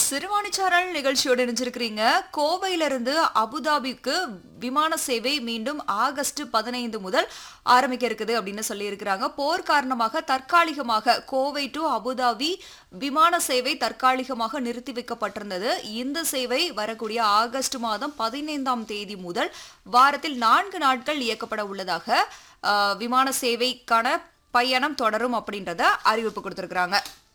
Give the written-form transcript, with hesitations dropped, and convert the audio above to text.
சிறுவாணிச்சாரல் நிகழ்ச்சியோட இணைஞ்சிருக்கிறீங்க. கோவையிலிருந்து அபுதாபிக்கு விமான சேவை மீண்டும் ஆகஸ்ட் 15 முதல் ஆரம்பிக்க இருக்குது அப்படின்னு சொல்லியிருக்கிறாங்க. போர் காரணமாக தற்காலிகமாக கோவை டு அபுதாபி விமான சேவை தற்காலிகமாக நிறுத்தி வைக்கப்பட்டிருந்தது. இந்த சேவை வரக்கூடிய ஆகஸ்ட் மாதம் 15ஆம் தேதி முதல் வாரத்தில் 4 நாட்கள் இயக்கப்பட உள்ளதாக விமான சேவைக்கான பயணம் தொடரும் அப்படின்றத அறிவிப்பு கொடுத்திருக்கிறாங்க.